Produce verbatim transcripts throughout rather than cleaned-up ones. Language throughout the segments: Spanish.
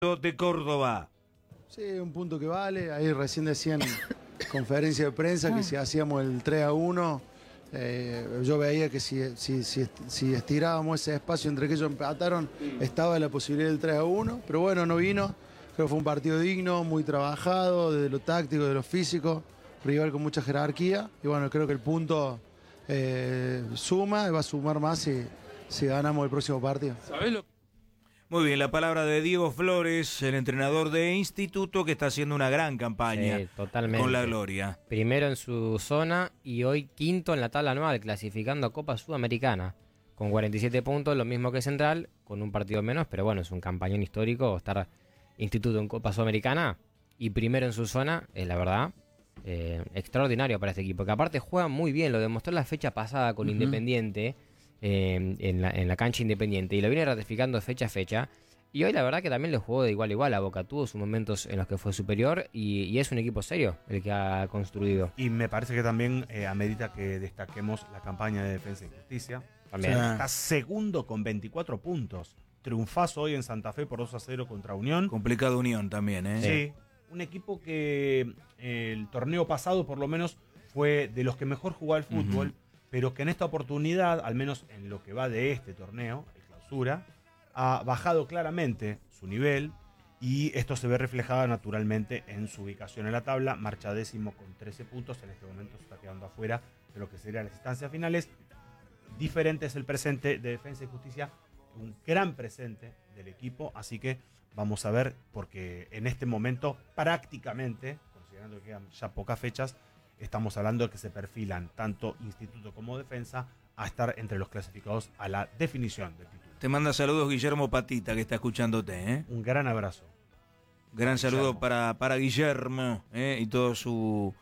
de Córdoba. Sí, un punto que vale. Ahí recién decían en conferencia de prensa que si hacíamos el tres a uno, eh, yo veía que si, si, si, si estirábamos ese espacio entre que ellos empataron, estaba la posibilidad del tres a uno, pero bueno, no vino. Creo que fue un partido digno, muy trabajado, de lo táctico, de lo físico, rival con mucha jerarquía, y bueno, creo que el punto eh, suma y va a sumar más si, si ganamos el próximo partido. ¿Sabés lo? Muy bien, la palabra de Diego Flores, el entrenador de Instituto, que está haciendo una gran campaña sí, totalmente. Con la gloria. Primero en su zona y hoy quinto en la tabla anual, clasificando a Copa Sudamericana, con cuarenta y siete puntos, lo mismo que Central, con un partido menos, pero bueno, es un campañón histórico estar Instituto en Copa Sudamericana y primero en su zona, es la verdad, eh, extraordinario para este equipo, que aparte juega muy bien, lo demostró la fecha pasada con uh-huh. Independiente, Eh, en, la, en la cancha Independiente, y lo viene ratificando fecha a fecha, y hoy la verdad que también le jugó de igual a igual a Boca, tuvo sus momentos en los que fue superior, y, y es un equipo serio el que ha construido. Y me parece que también eh, amerita que destaquemos la campaña de Defensa y Justicia, también Sí. está segundo con veinticuatro puntos, triunfazo hoy en Santa Fe por dos a cero contra Unión. Complicado Unión también, ¿eh? Sí, un equipo que eh, el torneo pasado por lo menos fue de los que mejor jugó al fútbol, uh-huh. pero que en esta oportunidad, al menos en lo que va de este torneo, de clausura, ha bajado claramente su nivel y esto se ve reflejado naturalmente en su ubicación en la tabla. Marcha décimo con trece puntos, en este momento se está quedando afuera de lo que serían las instancias finales. Diferente es el presente de Defensa y Justicia, un gran presente del equipo, así que vamos a ver, porque en este momento prácticamente, considerando que quedan ya pocas fechas, estamos hablando de que se perfilan tanto Instituto como Defensa a estar entre los clasificados a la definición del título. Te manda saludos Guillermo Patita, que está escuchándote, ¿eh? Un gran abrazo. Gran saludo para, para Guillermo, ¿eh? Y todo su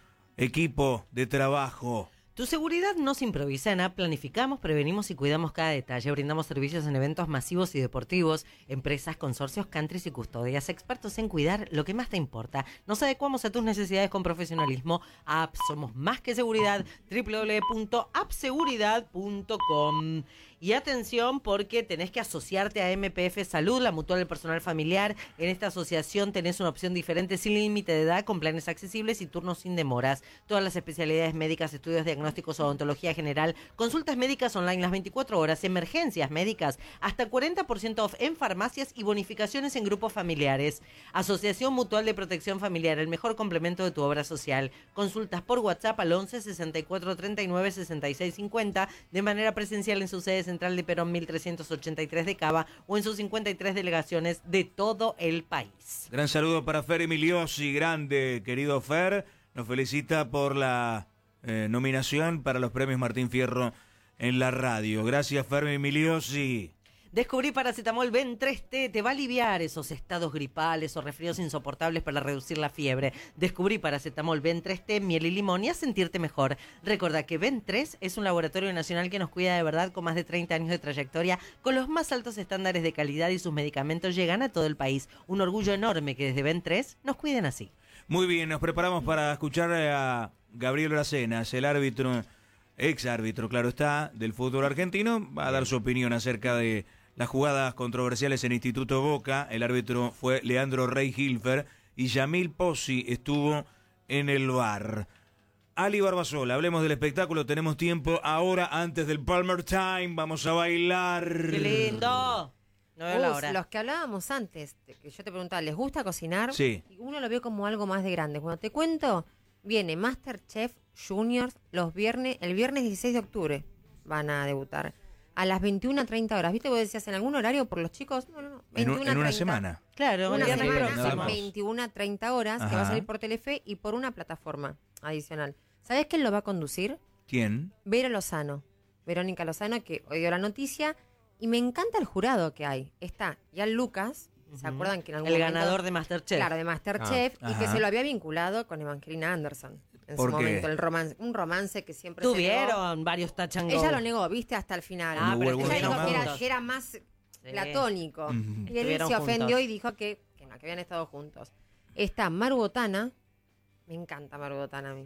equipo de trabajo. Tu seguridad no se improvisa. En App planificamos, prevenimos y cuidamos cada detalle. Brindamos servicios en eventos masivos y deportivos, empresas, consorcios, countries y custodias, expertos en cuidar lo que más te importa. Nos adecuamos a tus necesidades con profesionalismo. App, somos más que seguridad. doble u doble u doble u punto app seguridad punto com. Y atención, porque tenés que asociarte a M P F Salud, la mutual del personal familiar. En esta asociación tenés una opción diferente, sin límite de edad, con planes accesibles y turnos sin demoras. Todas las especialidades médicas, estudios diagnósticos, odontología general, consultas médicas online las veinticuatro horas, emergencias médicas, hasta cuarenta por ciento off en farmacias y bonificaciones en grupos familiares. Asociación Mutual de Protección Familiar, el mejor complemento de tu obra social. Consultas por WhatsApp al once sesenta y cuatro treinta y nueve sesenta y seis cincuenta, de manera presencial en su sede central de Perón mil trescientos ochenta y tres de Cava o en sus cincuenta y tres delegaciones de todo el país. Gran saludo para Fer Emiliosi, grande, querido Fer. Nos felicita por la eh, nominación para los premios Martín Fierro en la radio. Gracias, Fer Emiliosi. Descubrí Paracetamol Ben tres T, te va a aliviar esos estados gripales o resfríos insoportables para reducir la fiebre. Descubrí Paracetamol Ben tres T, miel y limón y a sentirte mejor. Recordá que Ben tres es un laboratorio nacional que nos cuida de verdad con más de treinta años de trayectoria, con los más altos estándares de calidad, y sus medicamentos llegan a todo el país. Un orgullo enorme que desde Ben tres nos cuiden así. Muy bien, nos preparamos para escuchar a Gabriel Bracenas, el árbitro, ex árbitro, claro está, del fútbol argentino. Va a dar su opinión acerca de las jugadas controversiales en Instituto Boca. El árbitro fue Leandro Rey Hilfer y Yamil Pozzi estuvo en el V A R. Ali Barbasola, hablemos del espectáculo, tenemos tiempo ahora antes del Palmer Time, vamos a bailar. ¡Qué lindo! No veo la hora. Los que hablábamos antes, que yo te preguntaba, ¿les gusta cocinar? Sí. Y uno lo vio como algo más de grande. Cuando te cuento, viene MasterChef Juniors los viernes, el viernes dieciséis de octubre van a debutar. A las veintiuna treinta horas. ¿Viste? Vos decías, ¿en algún horario por los chicos? No, no, no. En, un, en una semana. Claro, una una semana, semana veintiuna treinta horas, Ajá. que va a salir por Telefe y por una plataforma adicional. ¿Sabés quién lo va a conducir? ¿Quién? Vera Lozano. Verónica Lozano, que hoy dio la noticia. Y me encanta el jurado que hay. Está Ian Lucas, ¿se uh-huh. acuerdan que en algún El momento, ganador de MasterChef. Claro, de MasterChef, ah, y que se lo había vinculado con Evangelina Anderson. En su momento, el romance, un romance que siempre tuvieron varios tachangos. Ella lo negó, viste, hasta el final. Ah, pero ella dijo que era, que era más sí. platónico. Mm. Y él se juntos. ofendió y dijo que, que no, que habían estado juntos. Está Maru Botana. Me encanta Maru Botana a mí.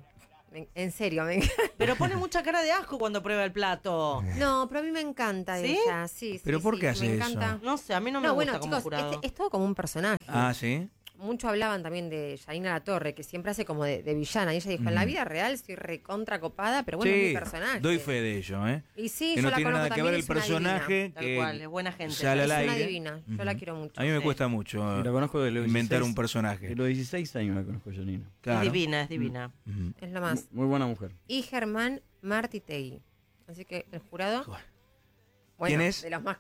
Me- En serio, me encanta. Pero pone mucha cara de asco cuando prueba el plato. No, pero a mí me encanta ¿Sí? ella, sí. sí, ¿Pero por sí, qué hace me eso? encanta. No sé, a mí no me No, gusta bueno, como chicos, jurado. este- es todo como un personaje. Ah, ¿sí? Mucho hablaban también de Yanina Latorre, que siempre hace como de, de villana. Y ella dijo, en la Ujú. vida real soy recontra copada, pero bueno, es mi Sí, personaje. doy fe de ello, ¿eh? Y sí, Que yo no la tiene conozco nada que también, ver el es una personaje divina. Tal que cual, es buena gente. sale al Es aire. una divina, yo la Ujú. quiero mucho. A mí me Sí. cuesta mucho Y la conozco de los inventar dieciséis un personaje. De los dieciséis años la conozco, Janina. Claro. Es divina, es divina. Ujú. Es lo más. Muy buena mujer. Y Germán Martitegui. Así que el jurado... Joder. Bueno, ¿Quién es? De los más...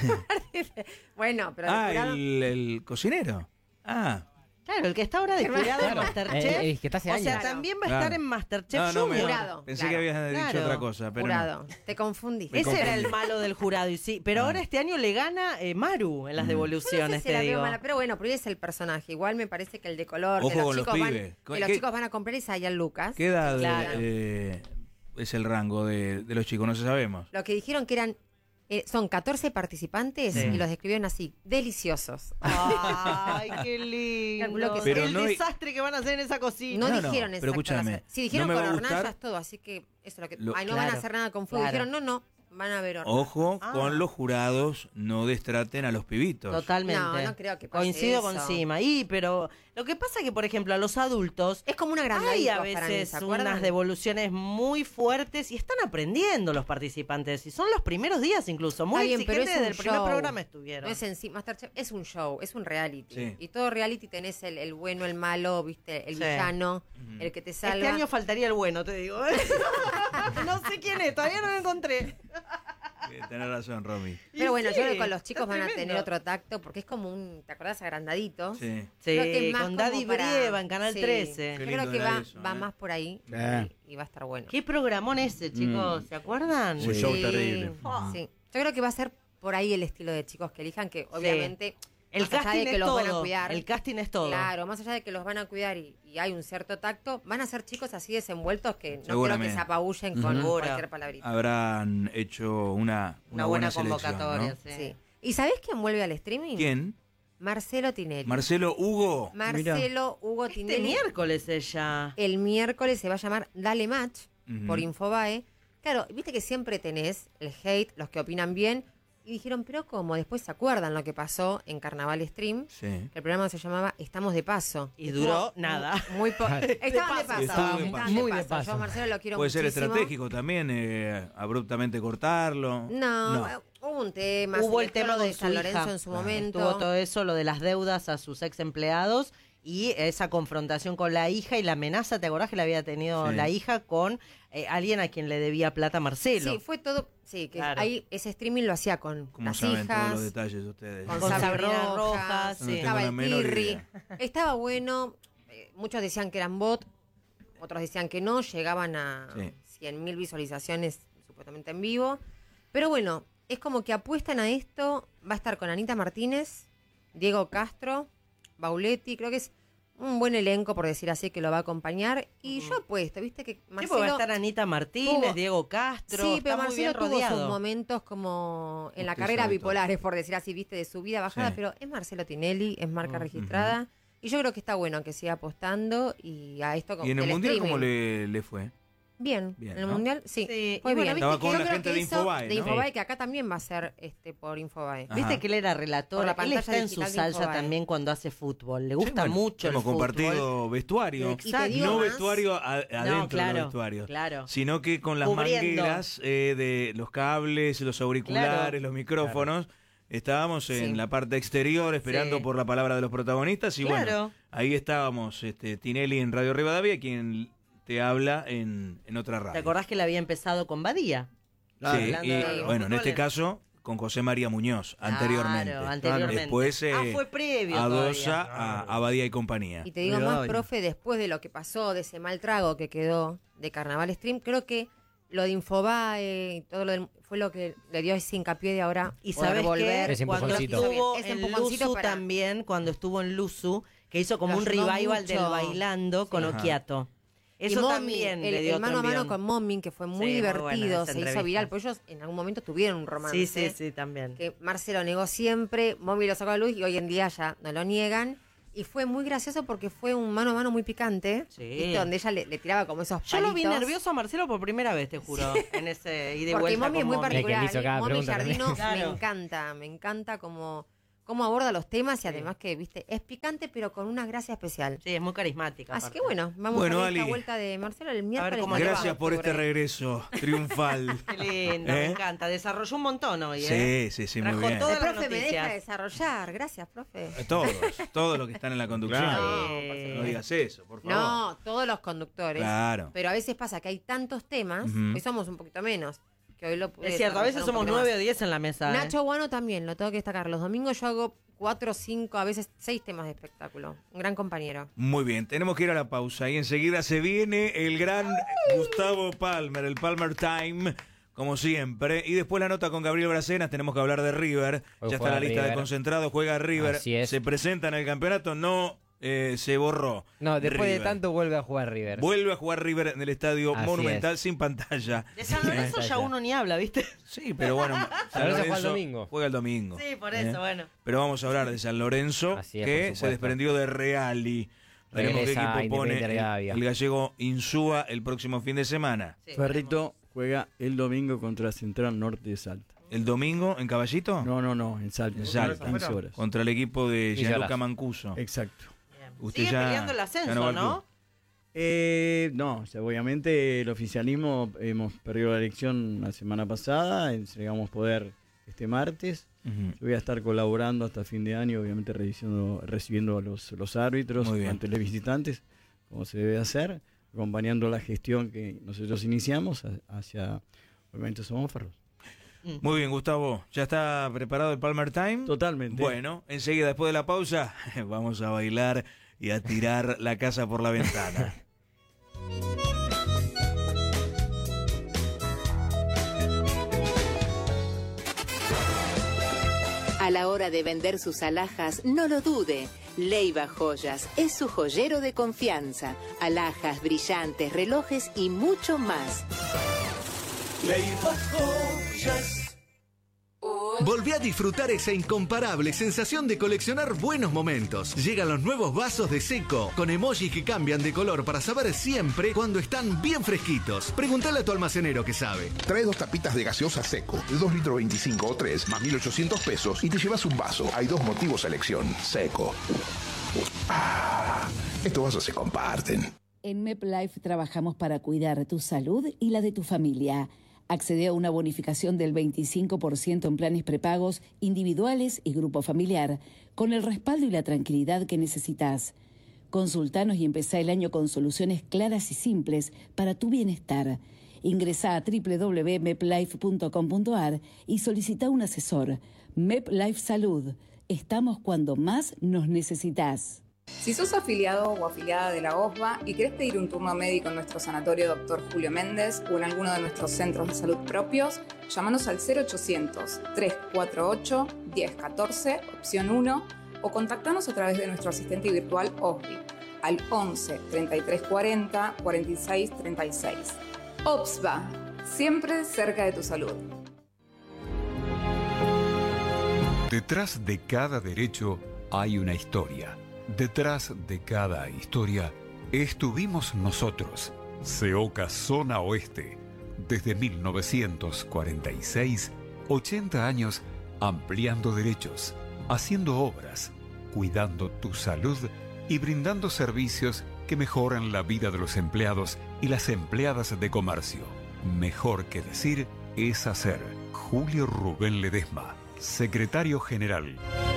bueno, pero el Ah, jurado... el, el cocinero. Ah, Claro, el que está ahora de Germán- jurado en Claro. Masterchef. Eh, eh, que está hace o años. sea, Claro. también va a Claro. estar en Masterchef no, no, me, Junior. Jurado, pensé claro. que habías dicho Claro. otra cosa, pero no. Jurado, te confundiste. Me Ese era confundí. el malo del jurado, y sí. Pero Ah. ahora este año le gana eh, Maru en las Mm. Yo no devoluciones, sé si la te veo digo. mala, pero bueno, pero hoy es el personaje. Igual me parece que el de color Ojo que los con los chicos van, pibes. que los ¿Qué- chicos van a comprar es Ayan Lucas. ¿Qué edad Claro. eh, es el rango de, de los chicos? No se sabemos. Lo que dijeron que eran eh, son catorce participantes Sí. y los describieron así, deliciosos. Ay, qué lindo. Calculo que Pero el no hay- desastre que van a hacer en esa cocina. No, No, no, dijeron pero exacto la escúchame, fe- Si dijeron no me con va a gustar- hornallas todo, así que eso es lo que Lo- ay, no van a Claro, hacer nada con fuego. claro. Dijeron, no, no, van a ver hornallas. Ojo Ah. con los jurados, no destraten a los pibitos. Totalmente. No, no creo que pase Coincido eso. con Sima. Y, pero lo que pasa es que, por ejemplo, a los adultos Es como una gran hay a veces unas devoluciones muy fuertes y están aprendiendo los participantes. Y son los primeros días incluso. Muy Está bien, pero exigentes es un desde el primer show. programa estuvieron. No es en sí, Masterchef es un show, es un reality. Sí. Y todo reality tenés el, el bueno, el malo, viste, el Sí. villano, el que te salva. Este año faltaría el bueno, te digo. No sé quién es, todavía no lo encontré. Eh, Tenés razón, Romy. Pero bueno, Sí, yo creo que con los chicos está van a tremendo. tener otro tacto, porque es como un, ¿te acordás? Agrandadito. Sí. Sí, Creo que es más con como Daddy para- Brieva en Canal sí. trece. Qué Yo creo lindo que era va, eso, va ¿eh? más por ahí Eh. y, y va a estar bueno. Qué programón ese, chicos, ¿se acuerdan? Un show Sí, terrible. sí. Yo creo que va a ser por ahí el estilo de chicos que elijan, que obviamente, El más allá casting de que es los todo. van a cuidar, El casting es todo. claro, más allá de que los van a cuidar y, y hay un cierto tacto, van a ser chicos así desenvueltos que no creo que Seguramente. se apabullen con Ujú. cualquier palabrita. Habrán hecho una, Una, buena, selección, convocatoria, ¿no? sí. Sí. ¿Y sabés quién vuelve al streaming? ¿Quién? Marcelo Tinelli. Marcelo Hugo. Marcelo Hugo Este Tinelli. miércoles ella. El miércoles se va a llamar Dale Match Ujú. por Infobae. Claro, viste que siempre tenés el hate, los que opinan bien. Y dijeron, pero ¿cómo? Después se acuerdan lo que pasó en Carnaval Stream. Sí. El programa se llamaba Estamos de Paso. Y duró Estuvo nada. Muy po- Estaban de paso. paso. Estaban de estaban paso. Muy de paso. Yo a Marcelo lo quiero Puede ser muchísimo. estratégico también, eh, abruptamente cortarlo. No, eh, hubo un tema. Hubo se el mezcló tema lo de de su San hija. Lorenzo en su momento. Estuvo todo eso, lo de las deudas a sus ex empleados y esa confrontación con la hija y la amenaza, ¿te acordás que la había tenido Sí. la hija con eh, alguien a quien le debía plata a Marcelo? Sí, fue todo. Sí, que Claro. ahí ese streaming lo hacía con Como las saben todos hijas. los detalles ustedes. Con, Con Sabrina Sabrina Rojas, Rojas, sí. No tengo estaba la el menor Pirri. idea. Estaba bueno. eh, muchos decían que eran bot, otros decían que no, llegaban a Sí. cien mil visualizaciones supuestamente en vivo. Pero bueno, es como que apuestan a esto. Va a estar con Anita Martínez, Diego Castro, Bauletti, creo que es un buen elenco, por decir así, que lo va a acompañar. Y Ujú. yo apuesto, viste que Sí, porque Marcelo... va a estar Anita Martínez, tuvo- Diego Castro, Sí, está pero muy Marcelo bien tuvo rodeado. sus momentos como en la Usted carrera sabe bipolares, por decir así, viste, de subida, bajada, Sí. pero es Marcelo Tinelli, es marca Mm, registrada. Y yo creo que está bueno que siga apostando y a esto como ¿Y en el del Mundial streaming. cómo le, le fue? Bien, Bien, en el ¿no? Mundial sí, Sí, fue y bueno, bien. viste Estaba con Yo la creo gente que de hizo- Infobae, de ¿no? Infobae, Sí. que acá también va a ser este por Infobae. Ajá. Viste que él era Por relator, la él pantalla está en su digital de salsa Infobae. también cuando hace fútbol, le gusta Sí, bueno, mucho el hemos fútbol. compartido vestuario. Y te digo No más, vestuario a- adentro claro, del vestuario, claro. sino que con las Cubriendo. mangueras eh, de los cables, los auriculares, Claro. los micrófonos. Estábamos en Sí. la parte exterior esperando Sí. por la palabra de los protagonistas y Claro. bueno, ahí estábamos este, Tinelli en Radio Rivadavia, quien te habla en, en otra radio. ¿Te acordás que él había empezado con Badía? Sí, Hablando y de los bueno, en este futboles. caso con José María Muñoz, anteriormente. Claro, anteriormente. Después eh, Ah, fue previo adosa todavía. a, a Badía y compañía. Y te digo Cuidado más, ahí. profe, después de lo que pasó, de ese mal trago que quedó de Carnaval Stream, creo que lo de Infobae y todo lo del- fue lo que le dio ese hincapié de ahora Y poder sabes volver. qué, Ese cuando empujoncito. estuvo Ese en empujoncito Luzu para- también, cuando estuvo en Luzu, que hizo como Lo un ayudó revival mucho. del bailando con Ajá. Okiato. Y Eso Momi, también el, le dio el mano a otro mano envión. con Momin, que fue muy Sí, muy divertido, buena esa se hizo entrevista. viral, porque ellos en algún momento tuvieron un romance. Sí, sí, sí, también. Que Marcelo negó siempre, Momi lo sacó a luz y hoy en día ya no lo niegan. Y fue muy gracioso porque fue un mano a mano muy picante. Sí. ¿Viste? Donde ella le, le tiraba como esos palitos. Yo lo vi nervioso a Marcelo por primera vez, te juro, en ese ida y Porque vuelta Momi es con muy Momi. Es que particular. le hizo cada Momi pregunta Giardino también. me Claro. encanta, me encanta como cómo aborda los temas y además que, viste, es picante pero con una gracia especial. Sí, es muy carismática. Así aparte. que bueno, vamos Bueno, a ver esta Ali. vuelta de Marcelo el miércoles. cómo nueve le de va. Gracias por este octubre. regreso triunfal. Qué lindo, ¿Eh? me encanta. Desarrolló un montón hoy, ¿eh? Sí, sí, sí, muy Trajo bien. todo- El Todas las profe me deja noticias. desarrollar. Gracias, profe. Todos, todos los que están en la conducción. Claro. No, por Eh, supuesto. No digas eso, por favor. No, todos los conductores. Claro. Pero a veces pasa que hay tantos temas, Ujú. hoy somos un poquito menos. Que hoy lo pude Es cierto, a veces desarrollar un somos poquito nueve más. o diez en la mesa. ¿eh? Nacho Guano también, lo tengo que destacar. Los domingos yo hago cuatro, cinco, a veces seis temas de espectáculo. Un gran compañero. Muy bien, tenemos que ir a la pausa y enseguida se viene el gran Gustavo Palmer, el Palmer Time, como siempre. Y después la nota con Gabriel Bracenas, tenemos que hablar de River. Hoy Ya está juega la lista de River. concentrados, juega River. Así es. Se presenta en el campeonato, no eh, se borró. No, después de River. tanto vuelve a jugar River. Vuelve a jugar River en el estadio Así Monumental es. sin pantalla. De San Lorenzo Eh. ya uno ni habla, ¿viste? Sí, pero bueno. San Lorenzo juega el Lorenzo domingo. Juega el domingo. Sí, por ¿eh? eso, bueno. Pero vamos a hablar de San Lorenzo, Así es, que por se supuesto. desprendió de Reali. Veremos qué Regresa equipo pone Independiente el, Rivadavia. el gallego Insúa el próximo fin de semana. Sí, Ferrito juega el domingo contra Central Norte de Salta. ¿El domingo en Caballito? No, no, no, en Salta. En Salta. quince horas. Contra el equipo de quince Gianluca horas. Mancuso. Exacto. bien. Usted Sigue ya peleando el ganó ascenso, al ¿no? club. Eh, no, o sea, obviamente el oficialismo hemos perdido la elección la semana pasada, entregamos poder este martes. Ujú. Yo voy a estar colaborando hasta fin de año, obviamente recibiendo, recibiendo a los, los árbitros Muy bien. ante los visitantes, como se debe hacer, acompañando la gestión que nosotros iniciamos a- hacia, obviamente somos Ferros. Muy bien, Gustavo. ¿Ya está preparado el Palmer Time? Totalmente. Bueno, enseguida, después de la pausa, vamos a bailar y a tirar la casa por la ventana. A la hora de vender sus alhajas, no lo dude. Leiva Joyas es su joyero de confianza. Alhajas, brillantes, relojes y mucho más. Volví a disfrutar esa incomparable sensación de coleccionar buenos momentos. Llegan los nuevos vasos de Seco, con emojis que cambian de color para saber siempre cuando están bien fresquitos. Preguntale a tu almacenero que sabe. Trae dos tapitas de gaseosa Seco, de dos litros veinticinco o tres, más mil ochocientos pesos y te llevas un vaso. Hay dos motivos a elección. Seco. Ah, estos vasos se comparten. En MepLife trabajamos para cuidar tu salud y la de tu familia. Accede a una bonificación del veinticinco por ciento en planes prepagos individuales y grupo familiar, con el respaldo y la tranquilidad que necesitas. Consultanos y empezá el año con soluciones claras y simples para tu bienestar. Ingresá a doble u doble u doble u punto meplife punto com punto a r y solicita un asesor. MepLife Salud. Estamos cuando más nos necesitas. Si sos afiliado o afiliada de la O S B A y querés pedir un turno médico en nuestro sanatorio doctor Julio Méndez o en alguno de nuestros centros de salud propios, llámanos al cero ochocientos, tres cuatro ocho, diez catorce, opción uno, o contactanos a través de nuestro asistente virtual O S B I al once, treinta y tres cuarenta, cuarenta y seis treinta y seis. O S B A, siempre cerca de tu salud. Detrás de cada derecho hay una historia. Detrás de cada historia estuvimos nosotros, Seoca Zona Oeste. Desde mil novecientos cuarenta y seis, ochenta años ampliando derechos, haciendo obras, cuidando tu salud y brindando servicios que mejoran la vida de los empleados y las empleadas de comercio. Mejor que decir es hacer. Julio Rubén Ledesma, Secretario General.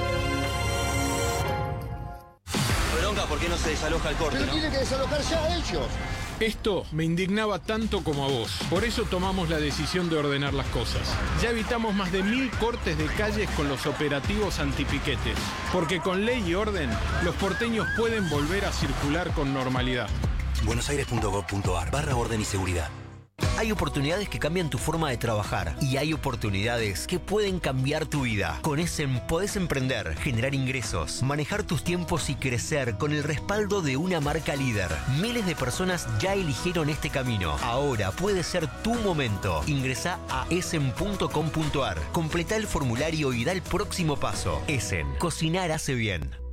Bronca, ¿por qué no se desaloja el corte? Pero ¿no? tienen que desalojar ya ellos. Esto me indignaba tanto como a vos. Por eso tomamos la decisión de ordenar las cosas. Ya evitamos más de mil cortes de calles con los operativos antipiquetes. Porque con ley y orden, los porteños pueden volver a circular con normalidad. buenosaires punto gov punto ar barra orden y seguridad. Hay oportunidades que cambian tu forma de trabajar y hay oportunidades que pueden cambiar tu vida. Con Essen podés emprender, generar ingresos, manejar tus tiempos y crecer con el respaldo de una marca líder. Miles de personas ya eligieron este camino. Ahora puede ser tu momento. Ingresá a essen punto com punto ar, completá el formulario y da el próximo paso. Essen, cocinar hace bien.